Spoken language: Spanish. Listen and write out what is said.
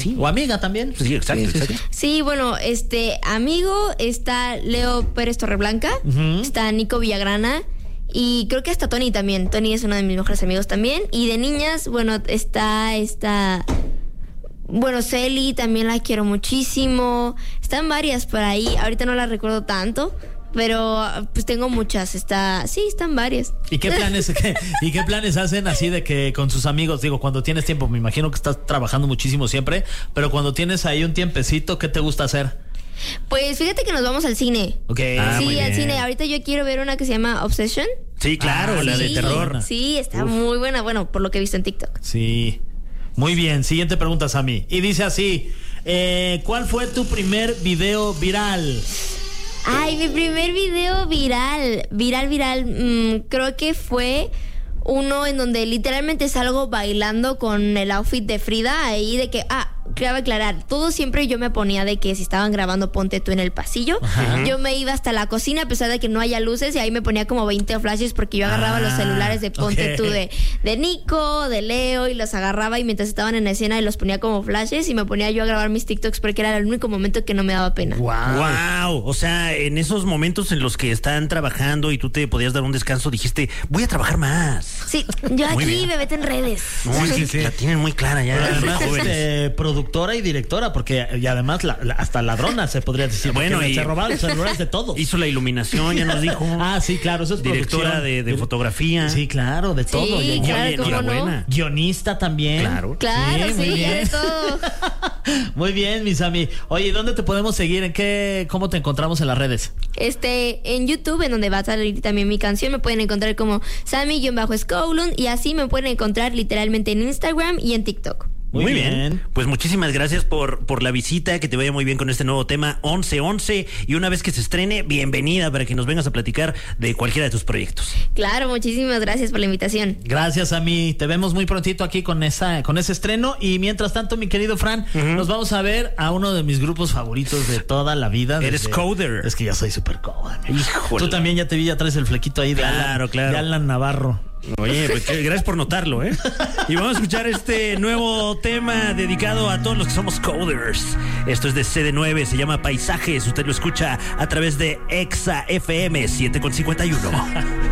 Sí. O amiga también. Sí, exacto, exacto. Sí, bueno, amigo está Leo Pérez Torreblanca, está Nico Villagrana y creo que hasta Tony también. Tony es uno de mis mejores amigos también. Y de niñas, bueno, está bueno, Celi también la quiero muchísimo. Están varias por ahí, ahorita no las recuerdo tanto. Pero pues tengo muchas, sí, están varias. ¿Y qué planes hacen así de que con sus amigos? Digo, cuando tienes tiempo, me imagino que estás trabajando muchísimo siempre, pero cuando tienes ahí un tiempecito, ¿qué te gusta hacer? Pues fíjate que nos vamos al cine. Okay. Sí, al cine. Ahorita yo quiero ver una que se llama Obsession. Sí, claro, la de terror. Sí, está muy buena, bueno, por lo que he visto en TikTok. Sí. Muy bien, siguiente pregunta, Sammy. Y dice así, ¿cuál fue tu primer video viral? Ay, mi primer video viral, creo que fue uno en donde literalmente salgo bailando con el outfit de Frida ahí de que, cabe aclarar, todo siempre yo me ponía de que si estaban grabando ponte tú en el pasillo, yo me iba hasta la cocina a pesar de que no haya luces y ahí me ponía como 20 flashes porque yo agarraba los celulares de ponte tú de Nico, de Leo y los agarraba y mientras estaban en la escena y los ponía como flashes y me ponía yo a grabar mis TikToks porque era el único momento que no me daba pena. Wow. O sea, en esos momentos en los que están trabajando y tú te podías dar un descanso, dijiste, voy a trabajar más. Sí, yo aquí me meto en redes. No, sí. La tienen muy clara ya. Además, productora y directora, porque y además hasta ladrona se podría decir. Bueno, y se robaron los celulares de todos. Hizo la iluminación, ya nos dijo. Sí, claro, eso es directora de fotografía. Sí, claro, de todo. Sí, claro, ¿cómo no? Guionista también. Claro, sí, de todo. Muy bien, mis Sammy. Oye, ¿dónde te podemos seguir? ¿Cómo te encontramos en las redes? En YouTube, en donde va a salir también mi canción, me pueden encontrar como Sammy-Skowlund y así me pueden encontrar literalmente en Instagram y en TikTok. Muy bien. Pues muchísimas gracias por la visita, que te vaya muy bien con este nuevo tema 11-11 y una vez que se estrene, bienvenida para que nos vengas a platicar de cualquiera de tus proyectos. Claro, muchísimas gracias por la invitación. Gracias a mí, te vemos muy prontito aquí con ese estreno y mientras tanto, mi querido Fran, nos vamos a ver a uno de mis grupos favoritos de toda la vida. Eres coder. Es que ya soy súper coder. Híjole. Tú también ya te vi, ya traes el flequito ahí de Alan Navarro. Oye, pues gracias por notarlo, ¿eh? Y vamos a escuchar este nuevo tema dedicado a todos los que somos coders. Esto es de CD9, se llama Paisajes. Usted lo escucha a través de Exa FM 7.51.